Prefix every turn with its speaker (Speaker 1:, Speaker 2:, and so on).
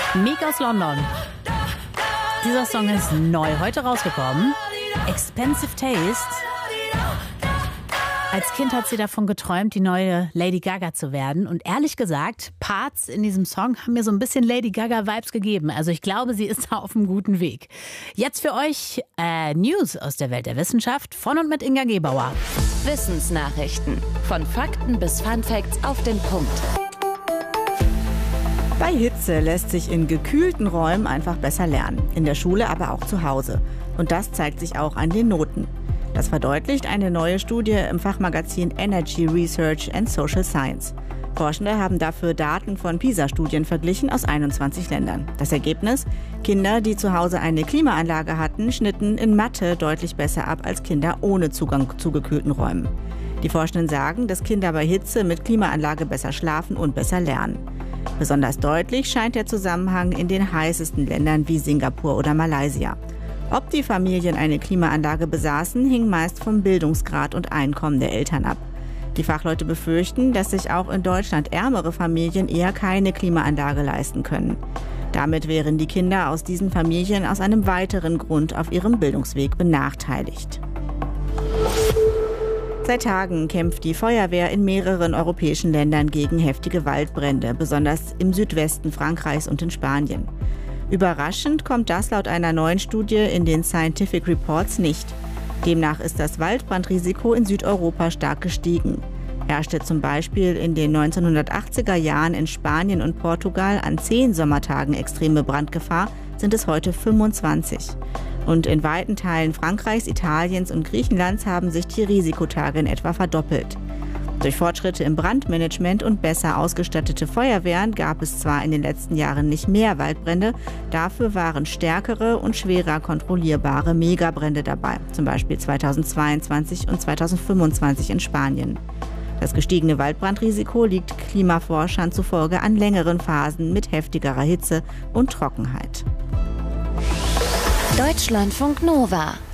Speaker 1: Meek aus London. Dieser Song ist neu heute rausgekommen. Expensive Taste. Als Kind hat sie davon geträumt, die neue Lady Gaga zu werden. Und ehrlich gesagt, Parts in diesem Song haben mir so ein bisschen Lady Gaga-Vibes gegeben. Also ich glaube, sie ist da auf einem guten Weg. Jetzt für euch News aus der Welt der Wissenschaft von und mit Inga Gebauer.
Speaker 2: Wissensnachrichten. Von Fakten bis Funfacts auf den Punkt.
Speaker 3: Bei Hitze lässt sich in gekühlten Räumen einfach besser lernen. In der Schule, aber auch zu Hause. Und das zeigt sich auch an den Noten. Das verdeutlicht eine neue Studie im Fachmagazin Energy Research and Social Science. Forschende haben dafür Daten von PISA-Studien verglichen aus 21 Ländern. Das Ergebnis? Kinder, die zu Hause eine Klimaanlage hatten, schnitten in Mathe deutlich besser ab als Kinder ohne Zugang zu gekühlten Räumen. Die Forschenden sagen, dass Kinder bei Hitze mit Klimaanlage besser schlafen und besser lernen. Besonders deutlich scheint der Zusammenhang in den heißesten Ländern wie Singapur oder Malaysia. Ob die Familien eine Klimaanlage besaßen, hing meist vom Bildungsgrad und Einkommen der Eltern ab. Die Fachleute befürchten, dass sich auch in Deutschland ärmere Familien eher keine Klimaanlage leisten können. Damit wären die Kinder aus diesen Familien aus einem weiteren Grund auf ihrem Bildungsweg benachteiligt. Seit Tagen kämpft die Feuerwehr in mehreren europäischen Ländern gegen heftige Waldbrände, besonders im Südwesten Frankreichs und in Spanien. Überraschend kommt das laut einer neuen Studie in den Scientific Reports nicht. Demnach ist das Waldbrandrisiko in Südeuropa stark gestiegen. Herrschte zum Beispiel in den 1980er Jahren in Spanien und Portugal an 10 Sommertagen extreme Brandgefahr, sind es heute 25. Und in weiten Teilen Frankreichs, Italiens und Griechenlands haben sich die Risikotage in etwa verdoppelt. Durch Fortschritte im Brandmanagement und besser ausgestattete Feuerwehren gab es zwar in den letzten Jahren nicht mehr Waldbrände, dafür waren stärkere und schwerer kontrollierbare Megabrände dabei, zum Beispiel 2022 und 2025 in Spanien. Das gestiegene Waldbrandrisiko liegt Klimaforschern zufolge an längeren Phasen mit heftigerer Hitze und Trockenheit.
Speaker 2: Deutschlandfunk Nova